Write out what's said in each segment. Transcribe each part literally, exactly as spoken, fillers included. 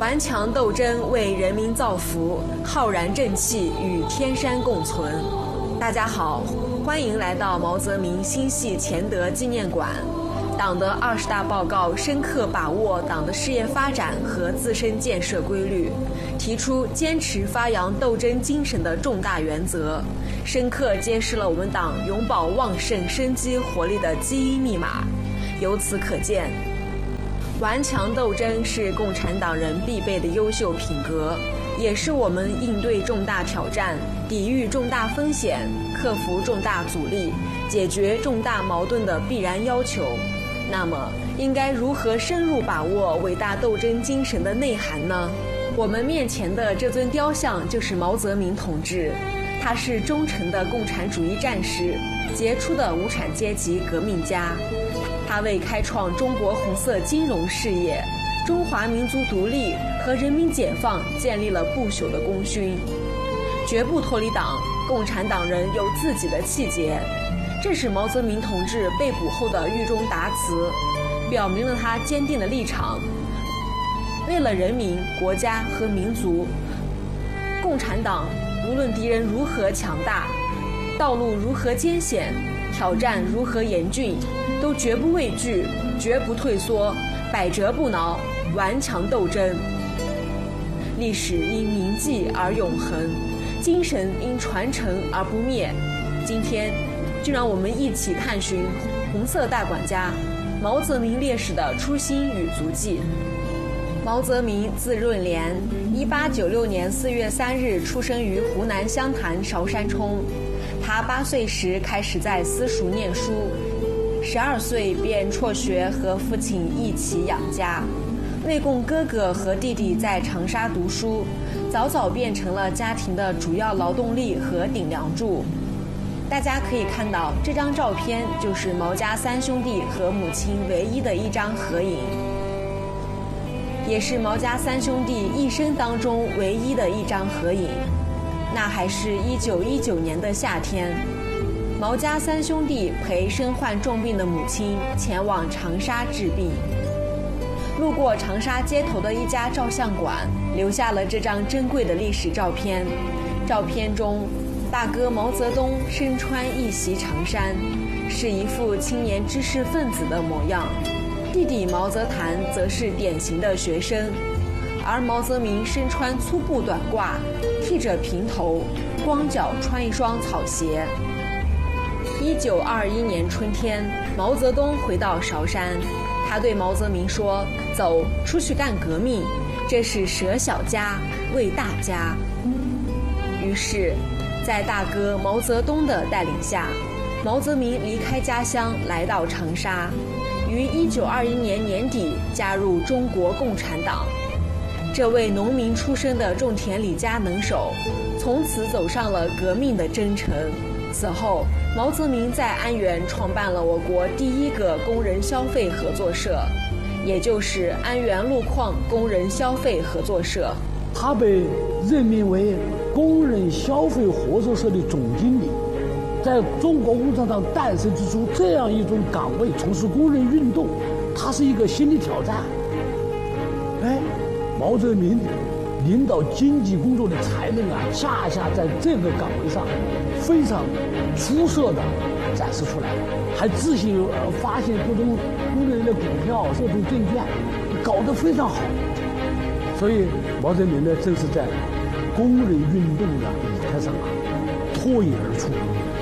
顽强斗争为人民造福，浩然正气与天山共存。大家好，欢迎来到毛泽民心系乾德纪念馆。党的二十大报告深刻把握党的事业发展和自身建设规律，提出坚持发扬斗争精神的重大原则，深刻揭示了我们党永葆旺盛生机活力的基因密码。由此可见，顽强斗争是共产党人必备的优秀品格，也是我们应对重大挑战、抵御重大风险、克服重大阻力、解决重大矛盾的必然要求。那么，应该如何深入把握伟大斗争精神的内涵呢？我们面前的这尊雕像就是毛泽民同志，他是忠诚的共产主义战士，杰出的无产阶级革命家。他为开创中国红色金融事业、中华民族独立和人民解放建立了不朽的功勋，绝不脱离党。共产党人有自己的气节，这是毛泽民同志被捕后的狱中答词，表明了他坚定的立场。为了人民、国家和民族，共产党无论敌人如何强大，道路如何艰险，挑战如何严峻，都绝不畏惧，绝不退缩，百折不挠，顽强斗争。历史因铭记而永恒，精神因传承而不灭。今天就让我们一起探寻红色大管家毛泽民烈士的初心与足迹。毛泽民字润莲，一八九六年四月三日出生于湖南湘潭韶山冲。他八岁时开始在私塾念书，十二岁便辍学和父亲一起养家，为供哥哥和弟弟在长沙读书，早早变成了家庭的主要劳动力和顶梁柱。大家可以看到，这张照片就是毛家三兄弟和母亲唯一的一张合影，也是毛家三兄弟一生当中唯一的一张合影。那还是一九一九年的夏天，毛家三兄弟陪身患重病的母亲前往长沙治病，路过长沙街头的一家照相馆，留下了这张珍贵的历史照片。照片中，大哥毛泽东身穿一袭长衫，是一副青年知识分子的模样；弟弟毛泽谭则是典型的学生，而毛泽民身穿粗布短褂，剃着平头，光脚穿一双草鞋。一九二一年春天，毛泽东回到韶山，他对毛泽民说：“走，出去干革命，这是舍小家为大家。”于是，在大哥毛泽东的带领下，毛泽民离开家乡来到长沙，于一九二一年年底加入中国共产党。这位农民出身的种田里家能手，从此走上了革命的征程。此后，毛泽民在安源创办了我国第一个工人消费合作社，也就是安源路矿工人消费合作社。 他被任命为工人消费合作社的总经理。在中国共产党诞生之初，这样一种岗位从事工人运动，它是一个新的挑战。哎，毛泽民领导经济工作的才能啊，恰恰在这个岗位上非常出色的展示出来，还自行呃发现各种工人的股票、各种证券，搞得非常好。所以毛泽民呢，正是在工人运动的舞台上啊脱颖而出。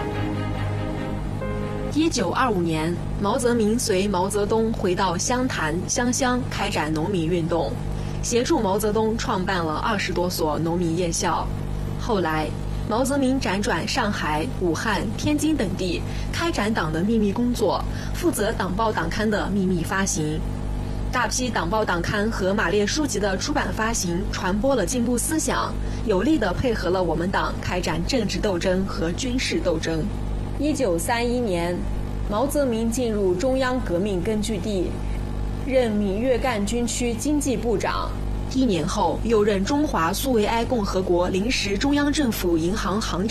一九二五年，毛泽民随毛泽东回到湘潭、湘乡开展农民运动，协助毛泽东创办了二十多所农民夜校。后来，毛泽民辗转上海、武汉、天津等地，开展党的秘密工作，负责党报党刊的秘密发行。大批党报党刊和马列书籍的出版发行，传播了进步思想，有力地配合了我们党开展政治斗争和军事斗争。一九三一年，毛泽民进入中央革命根据地，任闽粤赣军区经济部长。一年后，又任中华苏维埃共和国临时中央政府银行行长。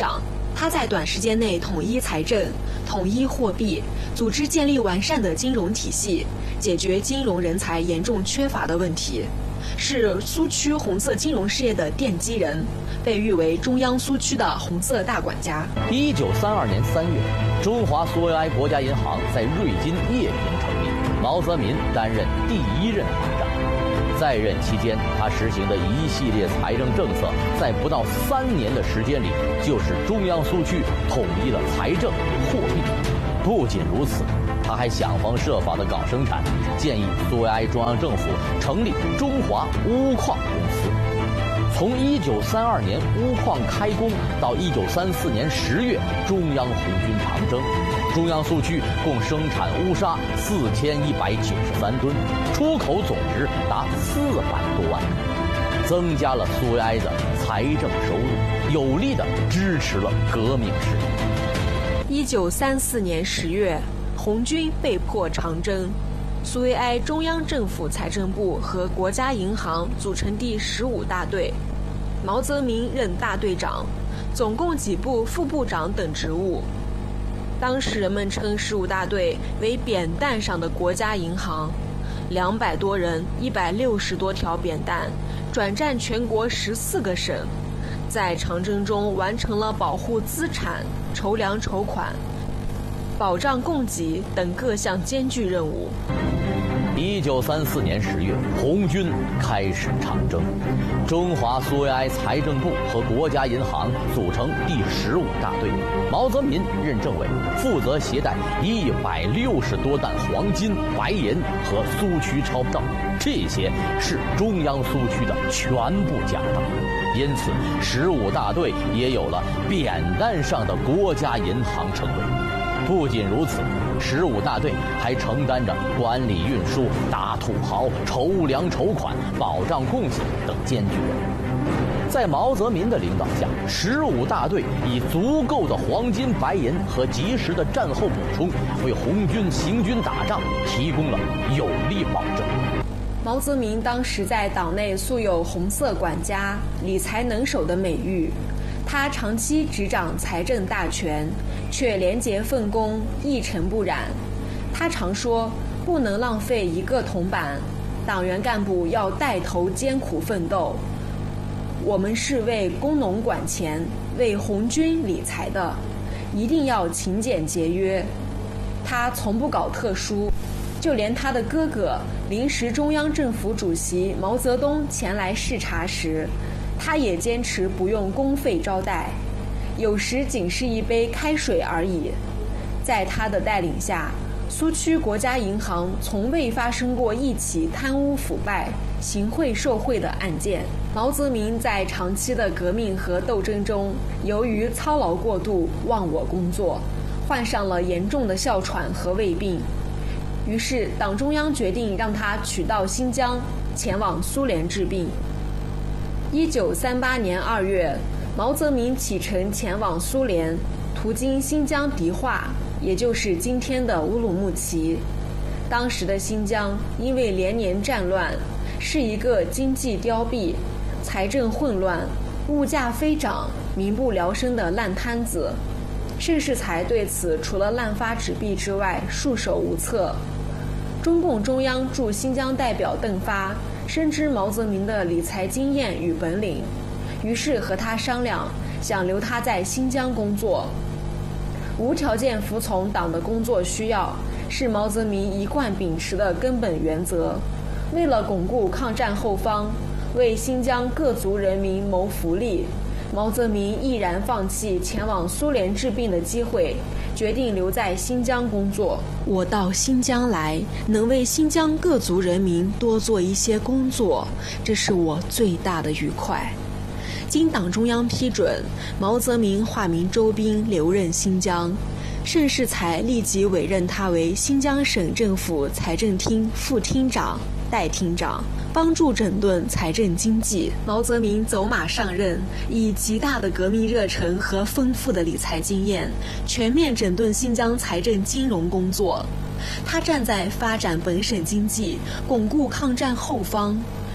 他在短时间内统一财政、统一货币，组织建立完善的金融体系，解决金融人才严重缺乏的问题，是苏区红色金融事业的奠基人，被誉为中央苏区的红色大管家。 一九三二年三月，中华苏维埃国家银行在瑞金叶平成立，毛泽民担任第一任行长。在任期间，他实行的一系列财政政策，在不到三年的时间里，就使中央苏区统一了财政与货币。不仅如此，他还想方设法地搞生产，建议苏维埃中央政府成立中华钨矿公司。从一九三二年钨矿开工到一九三四年十月，中央红军长征，中央苏区共生产钨砂四千一百九十三吨，出口总值达四百多万吨，增加了苏维埃的财政收入，有力地支持了革命事业。 一九三四年十月，红军被迫长征，苏维埃中央政府财政部和国家银行组成第十五大队，毛泽民任大队长，总共几部副部长等职务。当时人们称十五大队为扁担上的国家银行，两百多人，一百六十多条扁担，转战全国十四个省，在长征中完成了保护资产、筹粮筹款、保障供给等各项艰巨任务。 一九三四年十月，红军开始长征，中华苏维埃财政部和国家银行组成第十五大队，毛泽民任政委，负责携带一百六十多担黄金、白银和苏区钞票，这些是中央苏区的全部奖章，因此十五大队也有了扁担上的国家银行称谓。不仅如此，十五大队还承担着管理运输、打土豪、筹粮筹款、保障供给等艰巨任务。在毛泽民的领导下，十五大队以足够的黄金、白银和及时的战后补充，为红军行军打仗提供了有力保证。 毛泽民当时在党内素有红色管家、理财能手的美誉，他长期执掌财政大权，却廉洁奉公，一尘不染。他常说，不能浪费一个铜板，党员干部要带头艰苦奋斗。我们是为工农管钱、为红军理财的，一定要勤俭节约。他从不搞特殊，就连他的哥哥临时中央政府主席毛泽东前来视察时，他也坚持不用公费招待，有时仅是一杯开水而已。在他的带领下，苏区国家银行从未发生过一起贪污腐败、行贿受贿的案件。毛泽民在长期的革命和斗争中，由于操劳过度、忘我工作，患上了严重的哮喘和胃病。于是党中央决定让他取道新疆，前往苏联治病。一九三八年二月，毛泽民启程前往苏联，途经新疆迪化，也就是今天的乌鲁木齐。当时的新疆因为连年战乱，是一个经济凋敝、财政混乱、物价飞涨、民不聊生的烂摊子。盛世才对此除了滥发纸币之外束手无策。中共中央驻新疆代表邓发深知毛泽民的理财经验与本领，于是和他商量，想留他在新疆工作。无条件服从党的工作需要，是毛泽民一贯秉持的根本原则。为了巩固抗战后方，为新疆各族人民谋福利，毛泽民毅然放弃前往苏联治病的机会，决定留在新疆工作。我到新疆来，能为新疆各族人民多做一些工作，这是我最大的愉快。经党中央批准，毛泽民化名周斌留任新疆，盛世才立即委任他为新疆省政府财政厅副厅长、代厅长，帮助整顿财政经济。毛泽民走马上任，以极大的革命热忱和丰富的理财经验，全面整顿新疆财政金融工作。他站在发展本省经济、巩固抗战后方、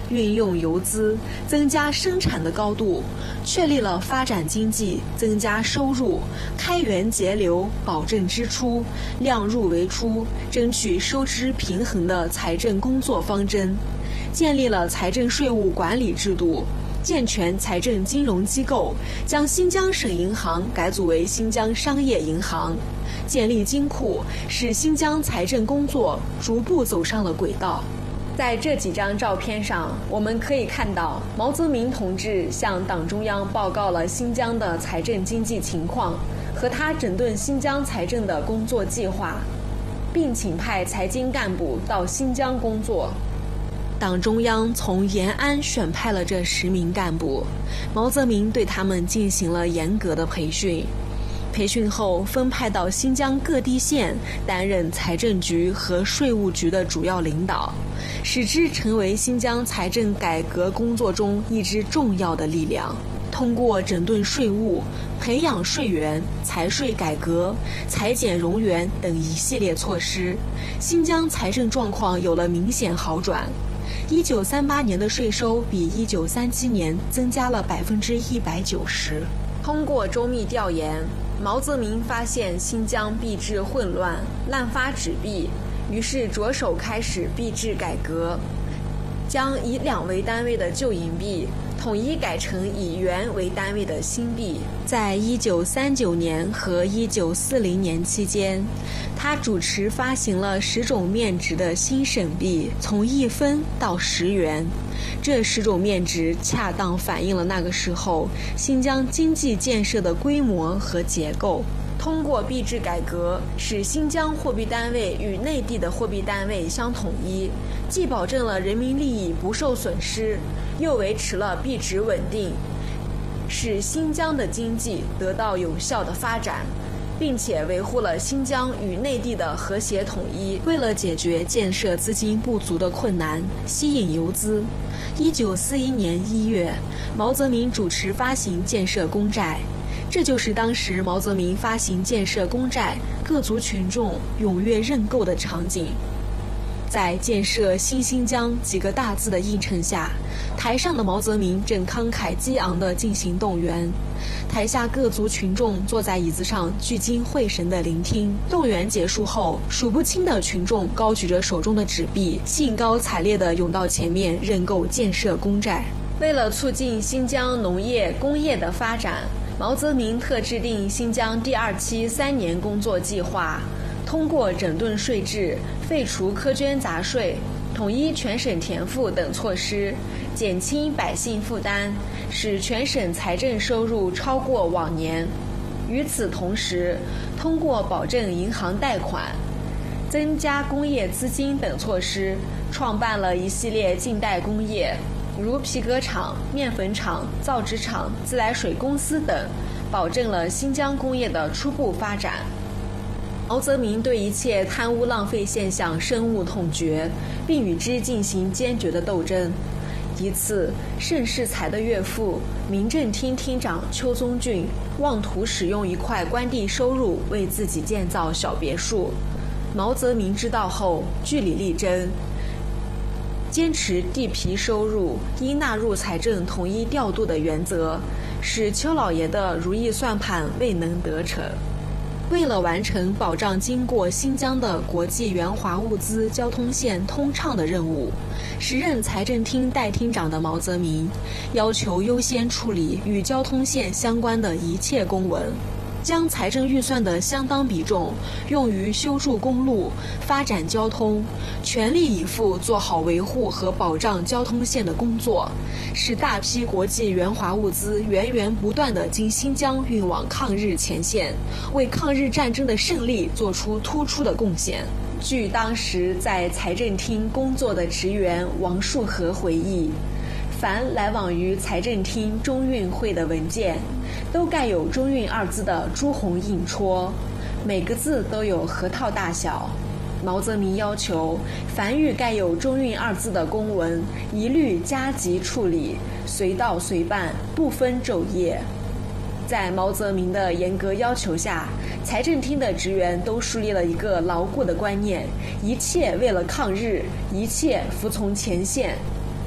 运用游资，增加生产的高度，确立了发展经济、增加收入、开源节流、保证支出、量入为出、争取收支平衡的财政工作方针，建立了财政税务管理制度，健全财政金融机构，将新疆省银行改组为新疆商业银行，建立金库，使新疆财政工作逐步走上了轨道。在这几张照片上，我们可以看到毛泽民同志向党中央报告了新疆的财政经济情况和他整顿新疆财政的工作计划，并请派财经干部到新疆工作。党中央从延安选派了这十名干部，毛泽民对他们进行了严格的培训。培训后分派到新疆各地县担任财政局和税务局的主要领导，使之成为新疆财政改革工作中一支重要的力量。通过整顿税务、培养税源、财税改革、裁减冗员等一系列措施，新疆财政状况有了明显好转。一九三八年的税收比一九三七年增加了百分之一百九十。通过周密调研，毛泽民发现新疆币制混乱，滥发纸币，于是着手开始币制改革，将以两为单位的旧银币统一改成以元为单位的新币。在一九三九年和一九四零年期间，他主持发行了十种面值的新省币，从一分到十元。这十种面值恰当反映了那个时候新疆经济建设的规模和结构。通过币制改革，使新疆货币单位与内地的货币单位相统一，既保证了人民利益不受损失，又维持了币值稳定，使新疆的经济得到有效的发展，并且维护了新疆与内地的和谐统一。为了解决建设资金不足的困难，吸引游资，一九四一年一月，毛泽民主持发行建设公债。这就是当时毛泽民发行建设公债，各族群众踊跃认购的场景。在建设新新疆几个大字的映衬下，台上的毛泽民正慷慨激昂地进行动员，台下各族群众坐在椅子上聚精会神地聆听。动员结束后，数不清的群众高举着手中的纸币，兴高采烈地涌到前面认购建设公债。为了促进新疆农业工业的发展，毛泽民特制定新疆第二期三年工作计划，通过整顿税制、废除苛捐杂税、统一全省田赋等措施，减轻百姓负担，使全省财政收入超过往年。与此同时，通过保证银行贷款、增加工业资金等措施，创办了一系列近代工业，如皮革厂、面粉厂、造纸厂、自来水公司等，保证了新疆工业的初步发展。毛泽民对一切贪污浪费现象深恶痛绝，并与之进行坚决的斗争。一次，盛世才的岳父民政厅厅长邱宗俊妄图使用一块官地收入为自己建造小别墅，毛泽民知道后据理力争，坚持地皮收入应纳入财政统一调度的原则，使邱老爷的如意算盘未能得逞。为了完成保障经过新疆的国际援华物资交通线通畅的任务，时任财政厅代厅长的毛泽民要求优先处理与交通线相关的一切公文，将财政预算的相当比重用于修筑公路、发展交通，全力以赴做好维护和保障交通线的工作，使大批国际援华物资源源不断地经新疆运往抗日前线，为抗日战争的胜利做出突出的贡献。据当时在财政厅工作的职员王树和回忆，凡来往于财政厅中运会的文件，都盖有中运二字的朱红印戳，每个字都有核桃大小。毛泽民要求凡遇盖有中运二字的公文，一律加急处理，随到随办，不分昼夜。在毛泽民的严格要求下，财政厅的职员都树立了一个牢固的观念：一切为了抗日，一切服从前线。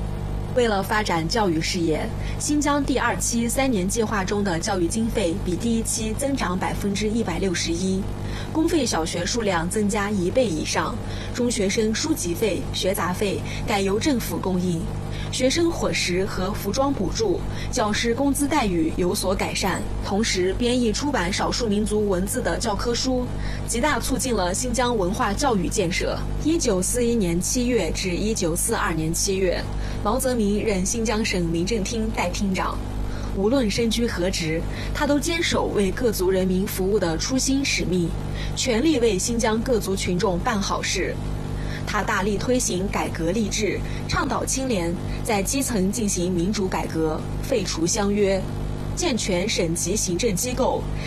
为了发展教育事业，新疆第二期三年计划中的教育经费比第一期增长百分之一百六十一，公费小学数量增加一倍以上，中学生书籍费、学杂费改由政府供应，学生伙食和服装补助，教师工资待遇有所改善，同时编译出版少数民族文字的教科书，极大促进了新疆文化教育建设。一九四一年七月至一九四二年七月，毛泽民任新疆省民政厅代厅长。无论身居何职，他都坚守为各族人民服务的初心使命，全力为新疆各族群众办好事。他大力推行改革励志，倡导清廉，在基层进行民主改革，废除乡约，健全省级行政机构，